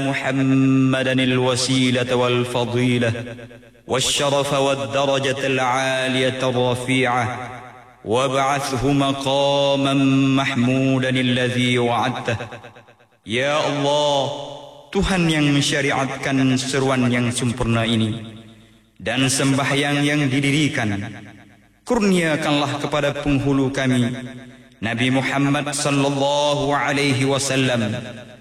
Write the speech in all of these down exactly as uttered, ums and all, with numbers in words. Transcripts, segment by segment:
محمدا الوسيلة والفضيلة والشرف والدرجة العالية الرفيعة وابعثه مقاما محمودا الذي وعدته. Ya Allah, Tuhan yang mensyariatkan seruan yang sempurna ini dan sembahyang yang didirikan, kurniakanlah kepada penghulu kami Nabi Muhammad sallallahu alaihi wasallam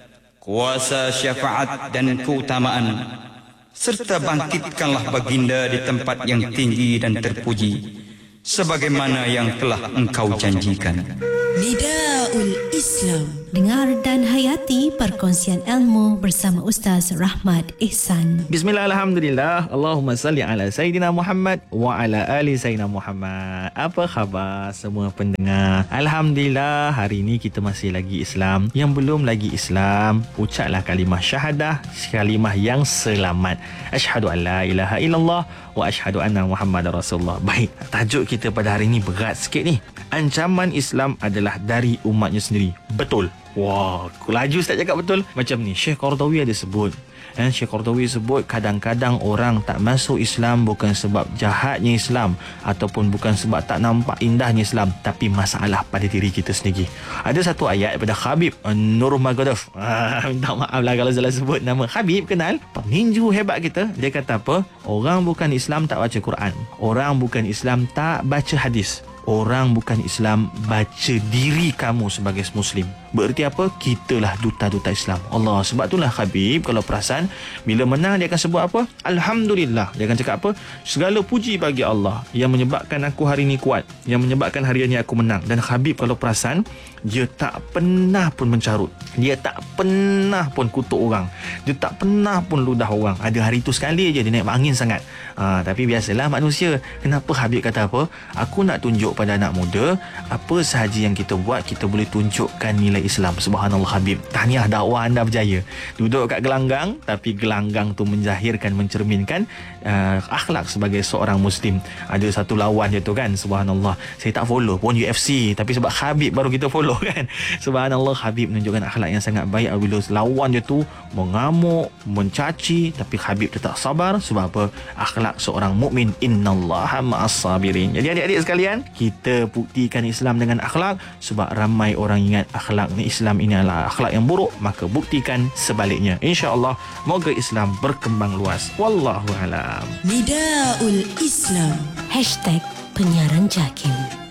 kuasa syafaat dan keutamaan, serta bangkitkanlah baginda di tempat yang tinggi dan terpuji sebagaimana yang telah engkau janjikan. Nidaul Islam. Dengar dan hayati perkongsian ilmu bersama Ustaz Rahmat Ihsan. Bismillah, alhamdulillah. Allahumma salli ala Sayyidina Muhammad wa ala ali Sayyidina Muhammad. Apa khabar semua pendengar? Alhamdulillah, hari ini kita masih lagi Islam. Yang belum lagi Islam, ucaplah kalimah syahadah, kalimah yang selamat. Asyhadu an la ilaha illallah wa asyhadu anna Muhammadar Rasulullah. Baik, tajuk kita pada hari ini berat sikit ni. Ancaman Islam adalah dari umatnya sendiri. Betul. Wah, laju Ustaz cakap betul. Macam ni, Syekh Qardawi ada sebut. Eh, Syekh Qardawi sebut kadang-kadang orang tak masuk Islam bukan sebab jahatnya Islam ataupun bukan sebab tak nampak indahnya Islam, tapi masalah pada diri kita sendiri. Ada satu ayat daripada Khabib Nurmagomedov. Ah, minta maaf lah kalau salah sebut nama. Khabib kenal, peninju hebat kita. Dia kata apa? Orang bukan Islam tak baca Quran. Orang bukan Islam tak baca hadis. Orang bukan Islam baca diri kamu sebagai Muslim. Bererti apa? Kitalah duta-duta Islam. Allah. Sebab itulah Habib kalau perasan bila menang dia akan sebut apa? Alhamdulillah. Dia akan cakap apa? Segala puji bagi Allah yang menyebabkan aku hari ini kuat, yang menyebabkan hari ini aku menang. Dan Habib kalau perasan, dia tak pernah pun mencarut. Dia tak pernah pun kutuk orang. Dia tak pernah pun ludah orang. Ada hari itu sekali je dia naik angin sangat. Ha, tapi biasalah manusia. Kenapa Habib kata apa? Aku nak tunjuk pada anak muda, apa sahaja yang kita buat, kita boleh tunjukkan nilai Islam. Subhanallah Habib. Tahniah, dakwah anda berjaya. Duduk kat gelanggang, tapi gelanggang tu menjahirkan, mencerminkan uh, akhlak sebagai seorang Muslim. Ada satu lawan dia tu kan, subhanallah. Saya tak follow pun U F C, tapi sebab Habib baru kita follow kan. Subhanallah, Habib menunjukkan akhlak yang sangat baik. Bila lawan dia tu mengamuk, mencaci, tapi Habib tetap sabar. Sebab apa? Akhlak seorang mukmin, innallaha ma'as sabirin. Jadi adik-adik sekalian, kita buktikan Islam dengan akhlak. Sebab ramai orang ingat akhlak ni Islam ini adalah akhlak yang buruk, maka buktikan sebaliknya. InsyaAllah moga Islam berkembang luas. Wallahu alam. Nidaul Islam. Hashtag Penyiaran Jakim.